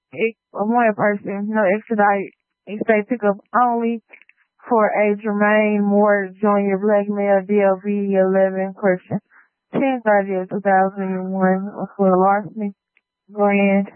One person, no expedite. Expedite pickup only for a Jermaine Moore Jr. black male DLB 11 question. 10/30 of 2001 for larceny. Grand.